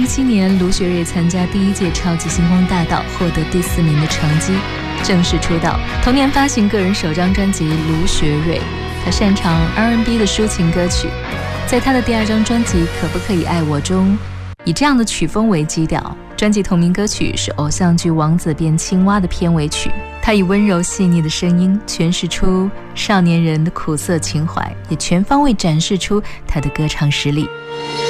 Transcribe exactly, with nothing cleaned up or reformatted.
七年，卢学瑞参加第一届超级星光大道，获得第四名的成绩，正式出道。同年发行个人首张专辑《卢学瑞》，他擅长 R and B 的抒情歌曲。在他的第二张专辑《可不可以爱我》中，以这样的曲风为基调，专辑同名歌曲是偶像剧《王子变青蛙》的片尾曲。他以温柔细腻的声音诠释出少年人的苦涩情怀，也全方位展示出他的歌唱实力。